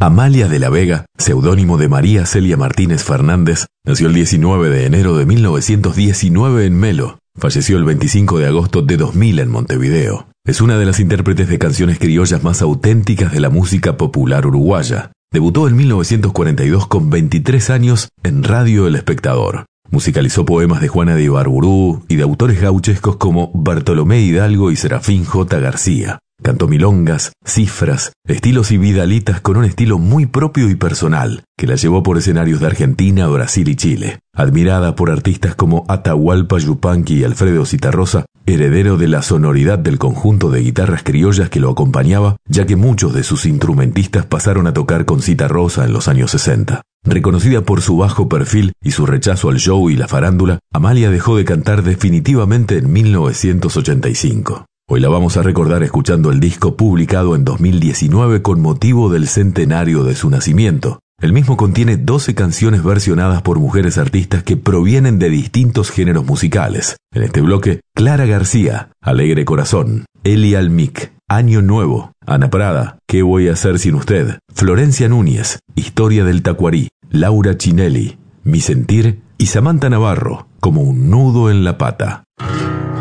Amalia de la Vega, seudónimo de María Celia Martínez Fernández, nació el 19 de enero de 1919 en Melo. Falleció el 25 de agosto de 2000 en Montevideo. Es una de las intérpretes de canciones criollas más auténticas de la música popular uruguaya. Debutó en 1942 con 23 años en Radio El Espectador. Musicalizó poemas de Juana de Ibarburú y de autores gauchescos como Bartolomé Hidalgo y Serafín J. García. Cantó milongas, cifras, estilos y vidalitas con un estilo muy propio y personal, que la llevó por escenarios de Argentina, Brasil y Chile. Admirada por artistas como Atahualpa Yupanqui y Alfredo Zitarrosa, heredero de la sonoridad del conjunto de guitarras criollas que lo acompañaba, ya que muchos de sus instrumentistas pasaron a tocar con Zitarrosa en los años 60. Reconocida por su bajo perfil y su rechazo al show y la farándula, Amalia dejó de cantar definitivamente en 1985. Hoy la vamos a recordar escuchando el disco publicado en 2019 con motivo del centenario de su nacimiento. El mismo contiene 12 canciones versionadas por mujeres artistas que provienen de distintos géneros musicales. En este bloque, Clara García, Alegre Corazón, Eli Almic, Año Nuevo, Ana Prada, ¿Qué voy a hacer sin usted?, Florencia Núñez, Historia del Tacuarí, Laura Chinelli, Mi sentir y Samantha Navarro, Como un nudo en la pata.